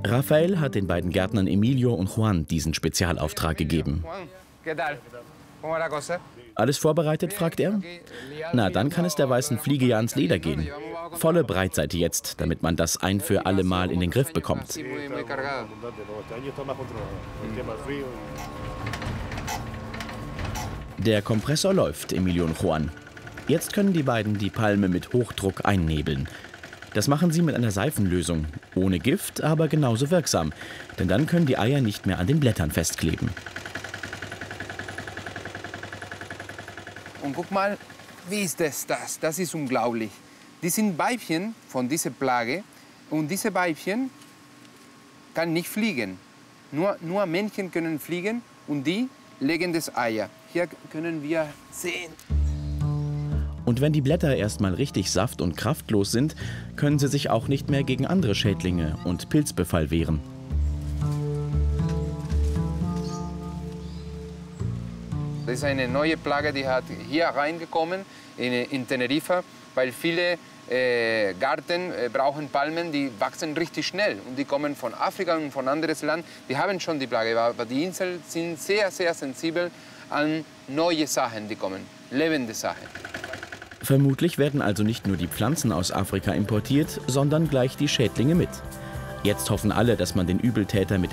Rafael hat den beiden Gärtnern Emilio und Juan diesen Spezialauftrag gegeben. Alles vorbereitet, fragt er. Na, dann kann es der weißen Fliege ja ans Leder gehen. Volle Breitseite jetzt, damit man das ein für alle Mal in den Griff bekommt. Der Kompressor läuft, Emilio und Juan. Jetzt können die beiden die Palme mit Hochdruck einnebeln. Das machen sie mit einer Seifenlösung. Ohne Gift, aber genauso wirksam. Denn dann können die Eier nicht mehr an den Blättern festkleben. Und guck mal, wie ist das? Das ist unglaublich. Die sind Weibchen von dieser Plage. Und diese Weibchen kann nicht fliegen. Nur Männchen können fliegen und die legen das Eier. Hier können wir sehen. Und wenn die Blätter erstmal richtig saft- und kraftlos sind, können sie sich auch nicht mehr gegen andere Schädlinge und Pilzbefall wehren. Das ist eine neue Plage, die hat hier reingekommen in Teneriffa, weil viele Gärten brauchen Palmen, die wachsen richtig schnell. Und die kommen von Afrika und von anderes Land. Die haben schon die Plage, aber die Inseln sind sehr, sehr sensibel an neue Sachen, die kommen, lebende Sachen. Vermutlich werden also nicht nur die Pflanzen aus Afrika importiert, sondern gleich die Schädlinge mit. Jetzt hoffen alle, dass man den Übeltäter mit der